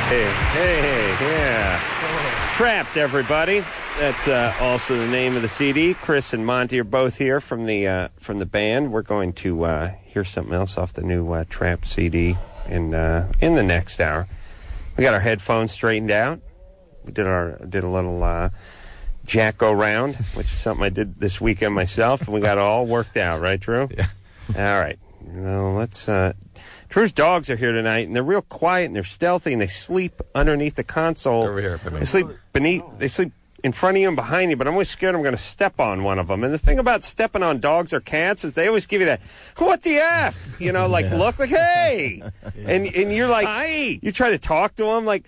Yeah. Trapped, everybody. That's also the name of the CD. Chris and Monty are both here from the band. We're going to hear something else off the new Trapped CD in the next hour. We got our headphones straightened out. We did a little jack go round, which is something I did this weekend myself, and we got it all worked out, right, Drew? Yeah. All right. Now let's. Drew's dogs are here tonight, and they're real quiet and they're stealthy, and they sleep underneath the console. Over here, They sleep beneath. They sleep in front of you and behind you. But I'm always scared I'm going to step on one of them. And the thing about stepping on dogs or cats is they always give you that "what the f," look like hey, and you're like, "Hi." You try to talk to them like,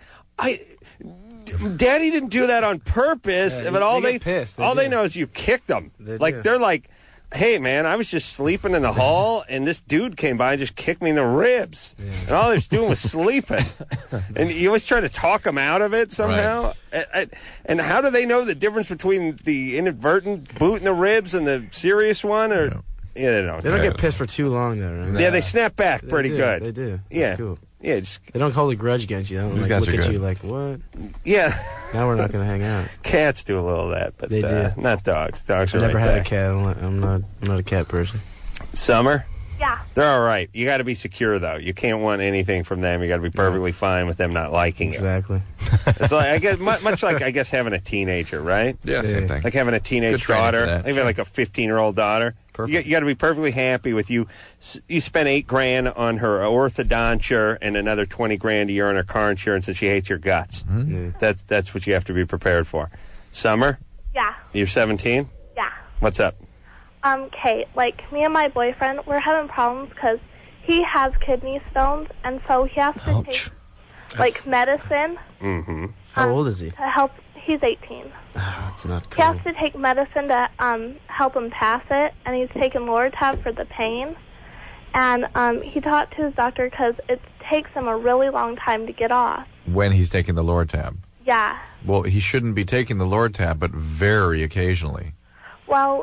Daddy didn't do that on purpose, but all they know is you kicked them. They're like, "Hey, man, I was just sleeping in the hall, and this dude came by and just kicked me in the ribs." Yeah. And all they was doing was sleeping. And you always try to talk them out of it somehow. Right. And how do they know the difference between the inadvertent boot in the ribs and the serious one? Or they don't. They don't get pissed for too long, though, right? Yeah, they snap back pretty good. They do. Yeah. That's cool. Yeah, they don't hold a grudge against you. They don't look at you like, what? Yeah. Now we're not going to hang out. Cats do a little of that, but they do. Not dogs. Dogs are never right had there. a cat. I'm not a cat person. Summer? Yeah. They're all right. You got to be secure, though. You can't want anything from them. You got to be perfectly fine with them not liking you. Exactly. It's like I guess much like having a teenager, right? Yeah, same thing. Like having a teenage daughter, even like a 15-year-old daughter. Perfect. You got to be perfectly happy with you. You spent $8,000 on her orthodonture and another $20,000 a year on her car insurance, and she hates your guts. Mm-hmm. That's what you have to be prepared for. Summer? Yeah. You're 17? Yeah. What's up? Kate, me and my boyfriend, we're having problems because he has kidney stones, and so he has to take, medicine. Mm-hmm. How old is he? To help. He's 18. That's not cool. He has to take medicine to help him pass it, and he's taking Loratab for the pain. And he talked to his doctor because it takes him a really long time to get off. When he's taking the Loratab? Yeah. Well, he shouldn't be taking the Loratab, but very occasionally. Well,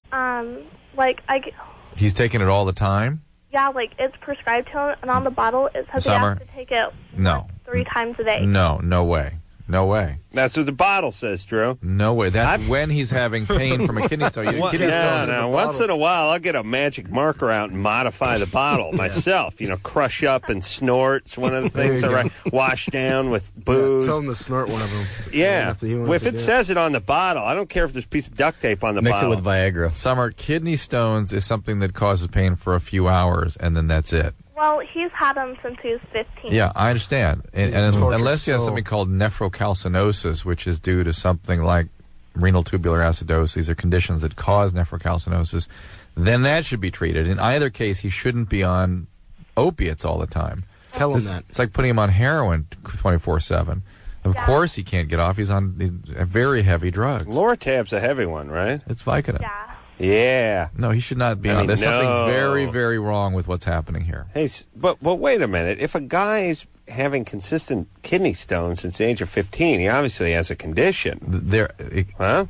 He's taking it all the time? Yeah, it's prescribed to him, and on the bottle it says he has to take it 3 times a day. No way. No way. That's what the bottle says, Drew. No way. That's when he's having pain from a kidney stone. Once in a while, I'll get a magic marker out and modify the bottle myself. Crush up and snort. It's one of the things I wash down with booze. Tell him to snort one of them. Yeah. If it says it on the bottle, I don't care if there's a piece of duct tape on the bottle. Mix it with Viagra. Summer, kidney stones is something that causes pain for a few hours, and then that's it. Well, he's had them since he was 15. Yeah, I understand. And unless he has something called nephrocalcinosis, which is due to something like renal tubular acidosis, these are conditions that cause nephrocalcinosis, then that should be treated. In either case, he shouldn't be on opiates all the time. Tell him that. It's like putting him on heroin 24/7. Of course he can't get off. He's on very heavy drugs. Loratab's a heavy one, right? It's Vicodin. Yeah. No, he should not be on. There's something very, very wrong with what's happening here. Hey, but wait a minute. If a guy's having consistent kidney stones since the age of 15, he obviously has a condition. The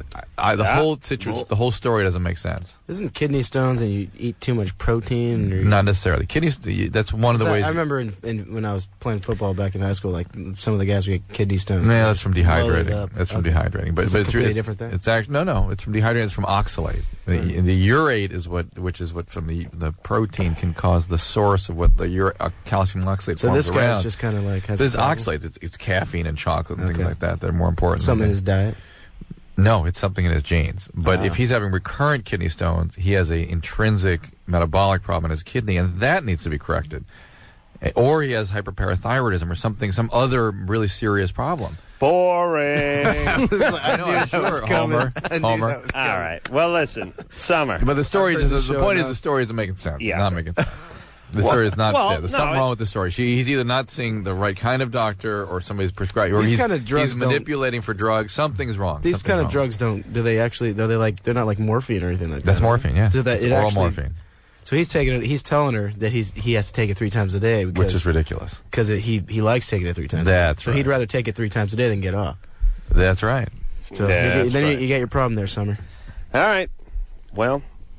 whole story doesn't make sense. Isn't kidney stones and you eat too much protein? Or not necessarily. Kidneys. That's one of the ways. I remember when I was playing football back in high school, some of the guys would get kidney stones. Yeah, that's from dehydrating. That's from dehydrating. But it's a completely different thing. It's actually no. It's from dehydrating. It's from oxalate. The urate is which is what from the protein can cause the source of what the calcium oxalate. So forms this guy's around. just kind of like has. There's oxalates. It's caffeine and chocolate and things like that that are more important. Something in his diet. No, it's something in his genes. But if he's having recurrent kidney stones, he has a intrinsic metabolic problem in his kidney, and that needs to be corrected. Or he has hyperparathyroidism or some other really serious problem. Boring. I know, sure, Homer. All right. Well, listen, Summer. But the story the point is the story isn't making sense. Yeah. It's not making sense. The story is not fit. There's something wrong with the story. He's either not seeing the right kind of doctor, or somebody's prescribed, or he's manipulating for drugs. Something's wrong. These kind of drugs they're not like morphine or anything like that. That's morphine, yeah. So that it's oral morphine. So he's taking it. He's telling her that he has to take it 3 times a day, which is ridiculous. Because he likes taking it 3 times. That's right. So he'd rather take it 3 times a day than get off. That's right. So then you got your problem there, Summer. All right. Well,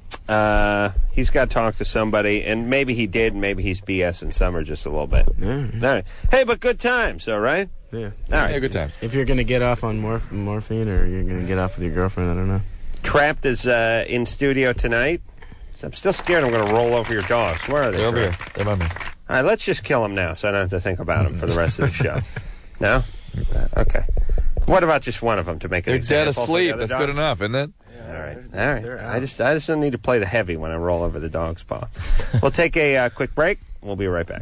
he's got to talk to somebody, and maybe he did, and maybe he's BSing Summer just a little bit. Yeah. All right. Hey, but good times, all right? Yeah. All right. Yeah, good times. If you're going to get off on morphine or you're going to get off with your girlfriend, I don't know. Trapped is in studio tonight. So I'm still scared I'm going to roll over your dogs. Where are they? They're over Trapped? here. They're by me. All right, let's just kill them now so I don't have to think about them for the rest of the show. No? Okay. What about just one of them to make an They're dead example for the asleep. other That's dog? good enough, isn't it? All right. I just don't need to play the heavy when I roll over the dog's paw. We'll take a quick break. We'll be right back.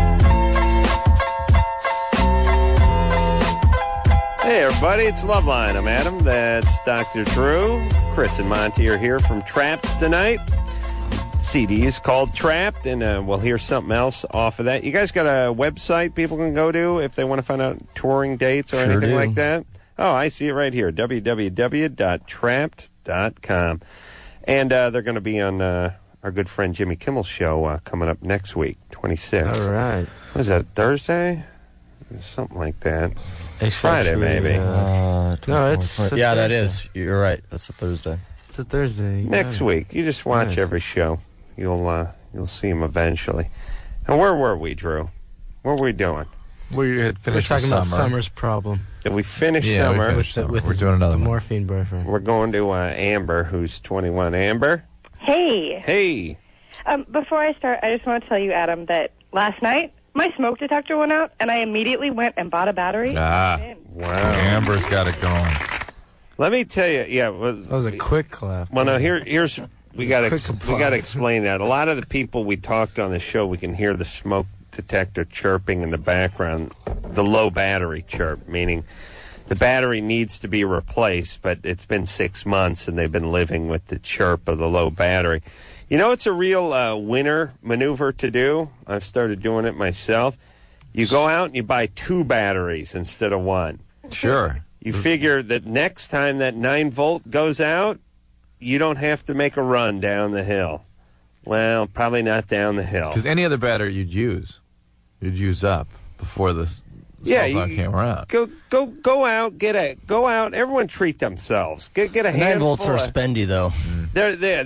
Hey, everybody, it's Loveline. I'm Adam. That's Dr. Drew. Chris and Monty are here from Trapped tonight. CD is called Trapped, and we'll hear something else off of that. You guys got a website people can go to if they want to find out touring dates or anything like that? Oh, I see it right here, www.trapped.com. And they're going to be on our good friend Jimmy Kimmel's show coming up next week, 26th. All right. What is that, Thursday? Something like that. It's Friday, actually, maybe. No, it's a Yeah, that Thursday. is. You're right. That's a Thursday. It's a Thursday. Next week. You just watch Nice. every show. You'll see him eventually. And where were we, Drew? What were we doing? We had We're finished talking with about summer. Summer's problem. Did we finish Yeah, we summer? finished summer. With We're his, doing another the one. morphine boyfriend. We're going to Amber, who's 21. Amber? Hey. Hey. Before I start, I just want to tell you, Adam, that last night my smoke detector went out, and I immediately went and bought a battery. Ah, Wow. Amber's got it going. Let me tell you, That was a quick clap. well, no, here's we got Quick to applause. explain that. A lot of the people we talked on the show, we can hear the smoke detector chirping in the background, the low battery chirp, meaning the battery needs to be replaced, but it's been 6 months and they've been living with the chirp of the low battery. You know, it's a real winner maneuver to do. I've started doing it myself. You go out and you buy 2 batteries instead of 1. Sure. You figure that next time that 9-volt goes out, you don't have to make a run down the hill. Well, probably not down the hill. Because any other battery you'd use up before the Yeah, cell phone came around. Go out, go out. Everyone treat themselves. Get a 9 handful. volts are spendy, though. They're